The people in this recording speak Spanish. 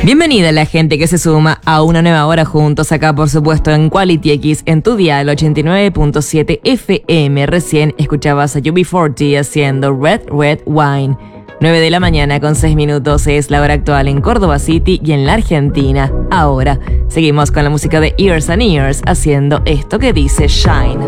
Bienvenida a la gente que se suma a una nueva hora juntos acá, por supuesto, en Quality X, en tu dial 89.7 FM. Recién escuchabas a UB40 haciendo Red Red Wine. 9 de la mañana con 6 minutos es la hora actual en Córdoba City y en la Argentina. Ahora seguimos con la música de Years and Years haciendo esto que dice Shine.